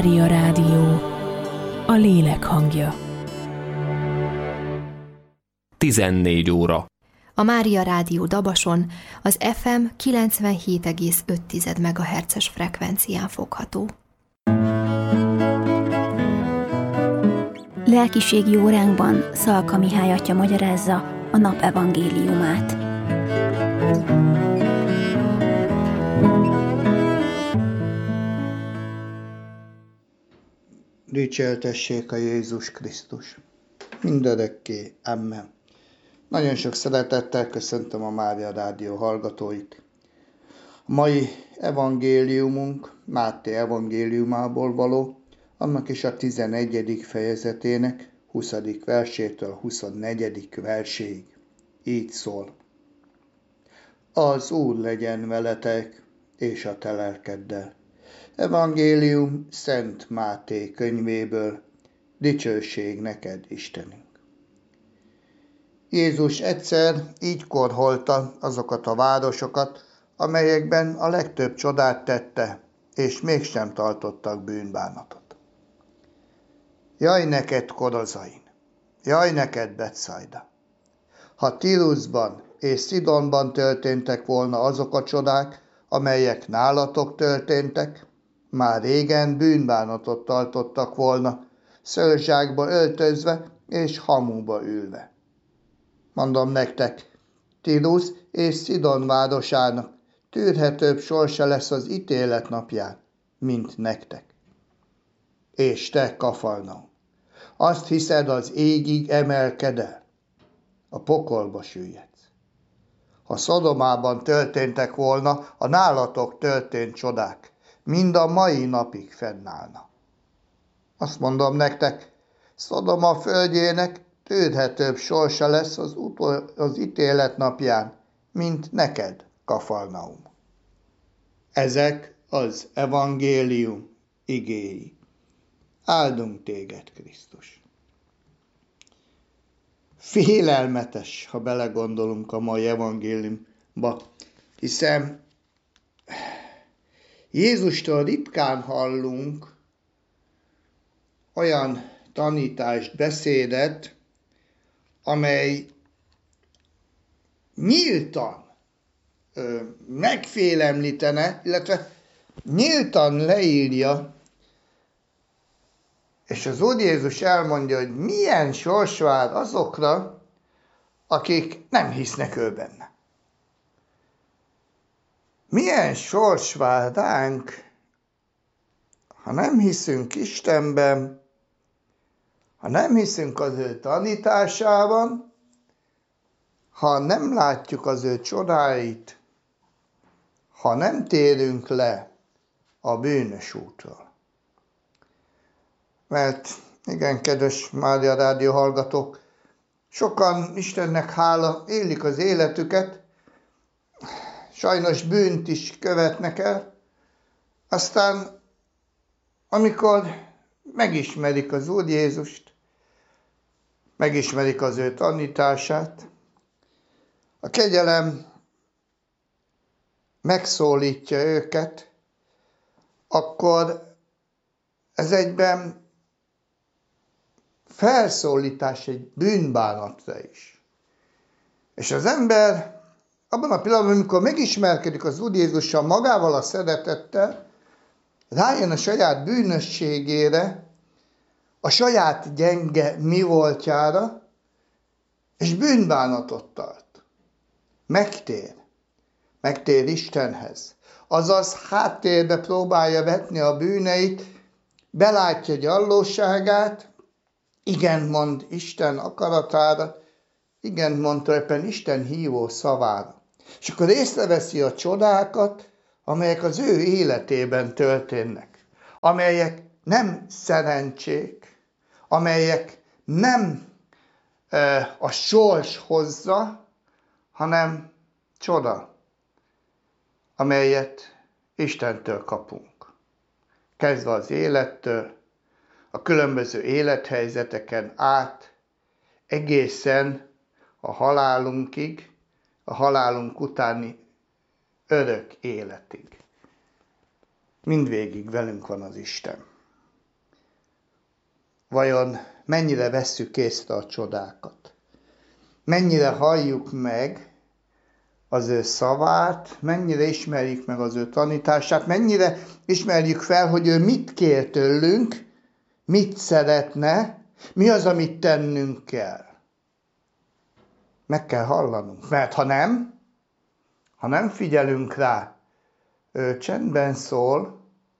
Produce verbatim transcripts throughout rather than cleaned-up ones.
Mária Rádió, a lélek hangja. tizennégy óra. A Mária Rádió Dabason az ef em kilencvenhét egész öt megahertzes frekvencián fogható. Lelkiségi óránkban Szalka Mihály atya magyarázza a nap evangéliumát. Dicsértessék a Jézus Krisztus! Mindörökké. Amen. Nagyon sok szeretettel köszöntöm a Mária Rádió hallgatóit. A mai evangéliumunk Máté evangéliumából való, annak is a tizenegyedik fejezetének huszadik versétől huszonnegyedik verséig. Így szól. Az Úr legyen veletek, és a te lelkeddel. Evangélium Szent Máté könyvéből. Dicsőség neked, Istenünk! Jézus egyszer így korholta azokat a városokat, amelyekben a legtöbb csodát tette, és mégsem tartottak bűnbánatot. Jaj neked, Korozain! Jaj neked, Betszajda! Ha Tírusban és Szidonban történtek volna azok a csodák, amelyek nálatok történtek, már régen bűnbánatot tartottak volna, szőrzsákba öltözve és hamuba ülve. Mondom nektek, Tírus és Szidon városának tűrhetőbb sorsa lesz az ítélet napján, mint nektek. És te, Kafarnaum, azt hiszed, az égig emelkedel, a pokolba süllyedsz. Ha Szodomában történtek volna a nálatok történt csodák, mind a mai napig fennállna. Azt mondom nektek, Szodoma földjének tűrhetőbb sorsa lesz az, utol, az ítélet napján, mint neked, Kafarnaum. Ezek az evangélium igéi. Áldunk téged, Krisztus! Félelmetes, ha belegondolunk a mai evangéliumba, hiszen Jézustól ritkán hallunk olyan tanítást, beszédet, amely nyíltan ö, megfélemlítene, illetve nyíltan leírja, és az Úr Jézus elmondja, hogy milyen sors vár azokra, akik nem hisznek ő benne. Milyen sors vár ránk, ha nem hiszünk Istenben, ha nem hiszünk az ő tanításában, ha nem látjuk az ő csodáit, ha nem térünk le a bűnös útról. Mert igen, kedves Mária Rádió hallgatók, sokan Istennek hála élik az életüket, sajnos bűnt is követnek el, aztán amikor megismerik az Úr Jézust, megismerik az ő tanítását, a kegyelem megszólítja őket, akkor ez egyben felszólítás egy bűnbánatra is. És az ember abban a pillanatban, amikor megismerkedik az Úr Jézussal, magával a szeretettel, rájön a saját bűnösségére, a saját gyenge mi voltjára, és bűnbánatot tart. Megtér. Megtér Istenhez. Azaz háttérbe próbálja vetni a bűneit, belátja gyarlóságát, igen mond Isten akaratára, igen mond tulajdonképpen Isten hívó szavára. És akkor észreveszi a csodákat, amelyek az ő életében történnek, amelyek nem szerencsék, amelyek nem e, a sors hozza, hanem csoda, amelyet Istentől kapunk. Kezdve az élettől, a különböző élethelyzeteken át, egészen a halálunkig, a halálunk utáni örök életig. Mindvégig velünk van az Isten. vajon mennyire vesszük észre a csodákat? Mennyire halljuk meg az ő szavát, mennyire ismerjük meg az ő tanítását, mennyire ismerjük fel, hogy ő mit kér tőlünk, mit szeretne, mi az, amit tennünk kell. Meg kell hallanunk, mert ha nem, ha nem figyelünk rá, ő csendben szól,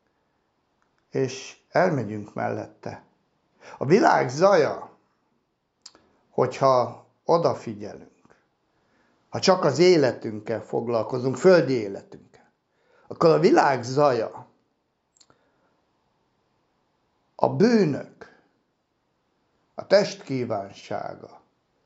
és elmegyünk mellette. A világ zaja, hogyha odafigyelünk, ha csak az életünkkel foglalkozunk, földi életünkkel, akkor a világ zaja, a bűnök, a test kívánsága,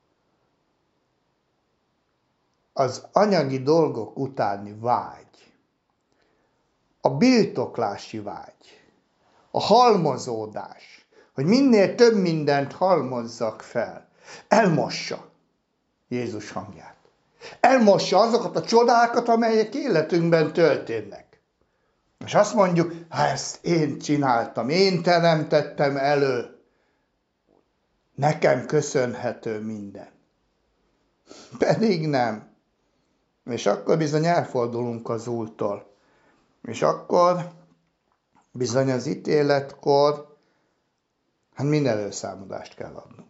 az anyagi dolgok utáni vágy, a birtoklási vágy, a halmozódás, hogy minél több mindent halmozzak fel, elmossa Jézus hangját. Elmossa azokat a csodákat, amelyek életünkben történnek. És azt mondjuk, hát ezt én csináltam, én teremtettem elő, nekem köszönhető minden. Pedig nem. És akkor bizony elfordulunk az Úrtól. És akkor bizony az ítéletkor, hát minden előszámadást kell adnunk.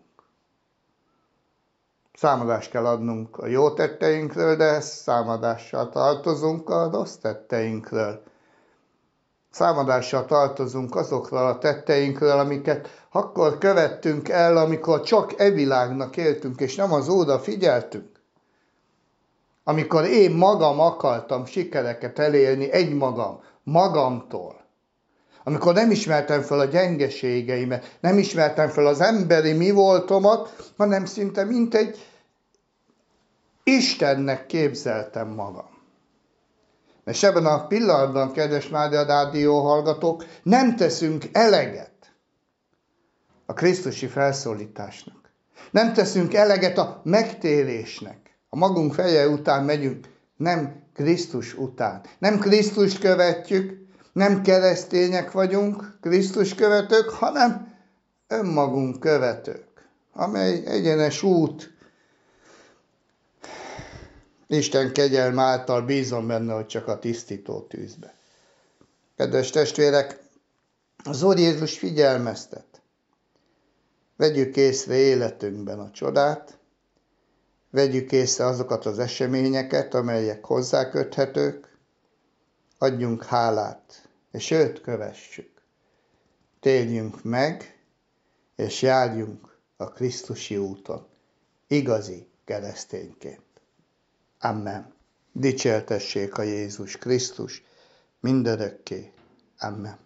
Számadást kell adnunk a jó tetteinkről, de számadással tartozunk a rossz tetteinkről. Számadással tartozunk azokról a tetteinkről, amiket akkor követtünk el, amikor csak e világnak éltünk, és nem az Úrra figyeltünk. Amikor én magam akartam sikereket elérni egymagam, magamtól. Amikor nem ismertem fel a gyengeségeimet, nem ismertem fel az emberi mi voltomat, hanem szinte mint egy Istennek képzeltem magam. És ebben a pillanatban, kedves Mária Rádió hallgatók, nem teszünk eleget a krisztusi felszólításnak. Nem teszünk eleget a megtérésnek. A magunk feje után megyünk, nem Krisztus után. Nem Krisztust követjük, nem keresztények vagyunk, Krisztus követők, hanem önmagunk követők, amely egyenes út. Isten kegyelme által bízom benne, hogy csak a tisztító tűzbe. Kedves testvérek, az Úr Jézus figyelmeztet. Vegyük észre életünkben a csodát, vegyük észre azokat az eseményeket, amelyek hozzáköthetők, adjunk hálát, és őt kövessük. Térjünk meg, és járjunk a krisztusi úton, igazi keresztényként. Amen. Dicsértessék a Jézus Krisztus mindörökké. Amen.